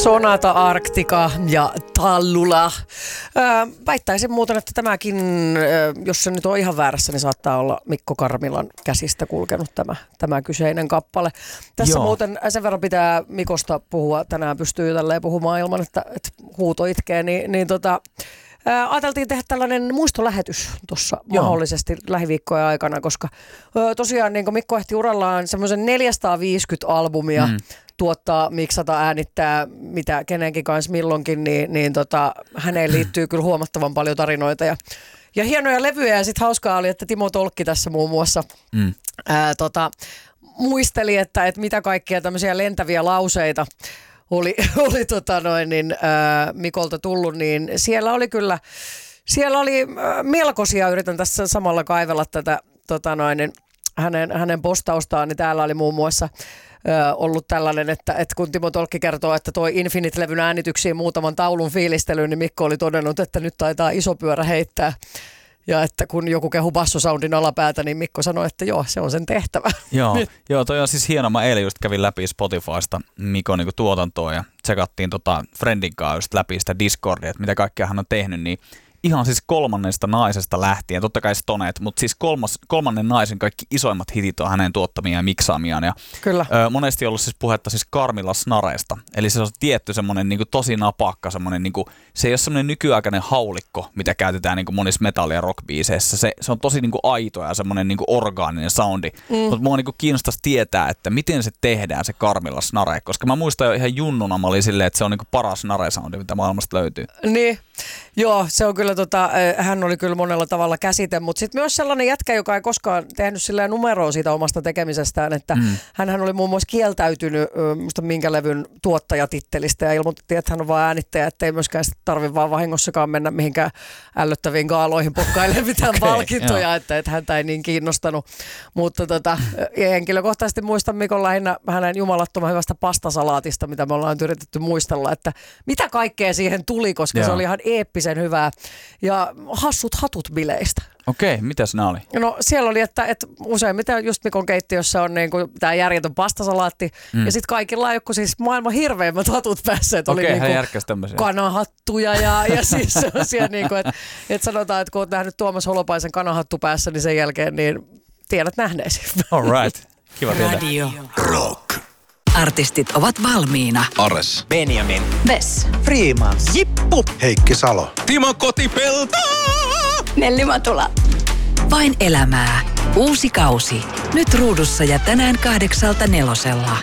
Sonata Arctica ja Tallula. Väittäisin muuten, että tämäkin, jos se nyt on ihan väärässä, niin saattaa olla Mikko Karmilan käsistä kulkenut tämä kyseinen kappale. Tässä muuten sen verran pitää Mikosta puhua. Tänään pystyy tälleen puhumaan ilman, että huuto itkee. Ajateltiin tehdä tällainen muistolähetys tuossa mahdollisesti lähiviikkojen aikana, koska tosiaan niin kuin Mikko ehti urallaan semmoisen 450 albumia tuottaa, miksata, äänittää, mitä kenenkin kanssa milloinkin, niin häneen liittyy kyllä huomattavan paljon tarinoita ja hienoja levyjä. Ja sitten hauskaa oli, että Timo Tolkki tässä muun muassa muisteli, että mitä kaikkia tämmöisiä lentäviä lauseita oli Mikolta tullut, niin siellä oli melkoisia, yritän tässä samalla kaivella tätä hänen postaustaan, niin täällä oli muun muassa ollut tällainen, että kun Timo Tolkki kertoo, että toi Infinite-levyn äänityksiin muutaman taulun fiilistelyyn, niin Mikko oli todennut, että nyt taitaa iso pyörä heittää. Ja että kun joku kehu bassosoundin alapäätä, niin Mikko sanoi, että joo, se on sen tehtävä. Joo, toi on siis hieno. Mä eilen just kävin läpi Spotifysta Mikon niinku tuotantoa ja tsekattiin Friendin kanssa just läpi sitä Discordia, että mitä kaikkea hän on tehnyt, niin ihan siis kolmannesta naisesta lähtien, totta kai Stoneet, mutta siis kolmannen naisen kaikki isoimmat hitit on hänen tuottamiaan ja miksaamiaan. Ja kyllä. Monesti on ollut siis puhetta siis Karmilla snareista, eli se on tietty semmoinen niinku tosi napakka, semmoinen niinku, se ei ole semmoinen nykyaikainen haulikko, mitä käytetään niinku monissa metalli- ja rockbiiseissä. Se on tosi niinku aito ja semmoinen niinku orgaaninen soundi, mutta mua niinku kiinnostaisi tietää, että miten se tehdään se Karmilla snare, koska mä muistan jo ihan junnuna, mä olin silleen, että se on niinku paras snare-soundi, mitä maailmasta löytyy. Niin. Joo, se on kyllä hän oli kyllä monella tavalla käsite, mutta sitten myös sellainen jätkä, joka ei koskaan tehnyt silleen numeroa siitä omasta tekemisestään, että hänhän oli muun muassa kieltäytynyt musta minkä levyn tuottajatittelistä ja ilmoitti, että hän on vaan äänittäjä, ettei myöskään tarvitse vaan vahingossakaan mennä mihinkään ällöttäviin kaaloihin pokkailemaan mitään palkintoja, että häntä ei niin kiinnostanut, mutta henkilökohtaisesti muistan Mikon lähinnä hänen jumalattoman hyvästä pastasalaatista, mitä me ollaan yritetty muistella, että mitä kaikkea siihen tuli, koska se oli ihan eeppisen hyvää ja hassut hatut bileistä. Okei, mitäs nämä oli? No siellä oli, että useimmiten just Mikon keittiössä on niinku tämä järjetön pastasalaatti ja sitten kaikilla on joku siis maailman hirveimmät hatut päässä. Okei, oli hän järkkäsi tämmöisiä. Kanahattuja ja siis sellaisia, niinku, että sanotaan, että kun olet nähnyt Tuomas Holopaisen kanahattu päässä, niin sen jälkeen niin tiedät nähneesi. All right, kiva tietää. Radio Rock. Artistit ovat valmiina. Ares. Benjamin. Vess. Freemans. Jippu. Heikki Salo. Timo Kotipelto. Nelli Matula. Vain elämää. Uusi kausi. Nyt ruudussa ja tänään 8:00.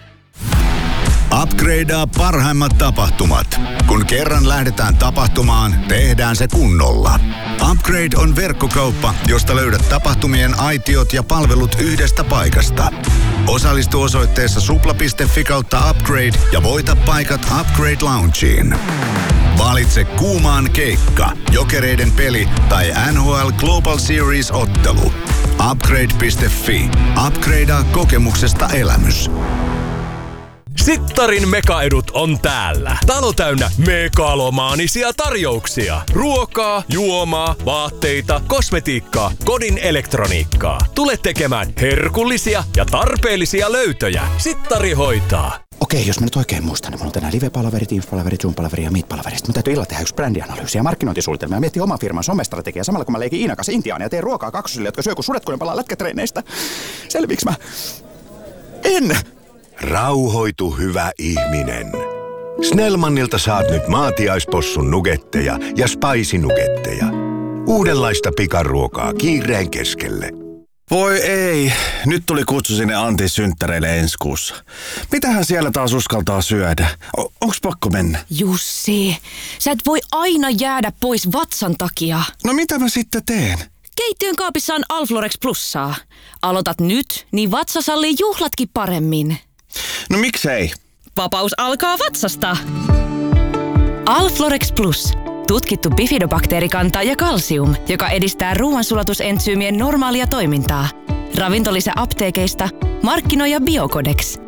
Upgradea parhaimmat tapahtumat. Kun kerran lähdetään tapahtumaan, tehdään se kunnolla. Upgrade on verkkokauppa, josta löydät tapahtumien aitiot ja palvelut yhdestä paikasta. Osallistu osoitteessa supla.fi/upgrade ja voita paikat Upgrade Loungeen. Valitse kuumaan keikka, Jokereiden peli tai NHL Global Series-ottelu. Upgrade.fi. Upgradea kokemuksesta elämys. Sittarin mekaedut on täällä. Talo täynnä megalomaanisia tarjouksia. Ruokaa, juomaa, vaatteita, kosmetiikkaa, kodin elektroniikkaa. Tule tekemään herkullisia ja tarpeellisia löytöjä. Sittari hoitaa. Okei, jos mä nyt oikein muistan, niin mulla on tänään live-palaverit, Teams-palaveri, Zoom-palaveri ja Meet-palaveri. Mun täytyy illalla tehdä yksi brändianalyysi ja markkinointisuunnitelma ja miettiä oman firman somestrategiaa samalla kun mä leikin Iinakas Intiaania ja teen ruokaa kaksosille, jotka syö kun sudet, kun ne palaa lätkätreeneistä. Selviiks mä? En! Rauhoitu, hyvä ihminen. Snellmanilta saat nyt maatiaispossun nugetteja ja spicy-nugetteja. Uudenlaista pikaruokaa kiireen keskelle. Voi ei, nyt tuli kutsu sinne Antin synttäreille ensi kuussa. Mitähän siellä taas uskaltaa syödä? Onks pakko mennä? Jussi, sä et voi aina jäädä pois vatsan takia. No mitä mä sitten teen? Keittiön kaapissa on Alflorex Plussaa. Aloitat nyt, niin vatsa sallii juhlatkin paremmin. No miksei? Vapaus alkaa vatsasta. Alflorex Plus. Tutkittu bifidobakteerikanta ja kalsium, joka edistää ruoansulatusentsyymien normaalia toimintaa. Ravintolisä apteekeista, markkinoija Biocodex.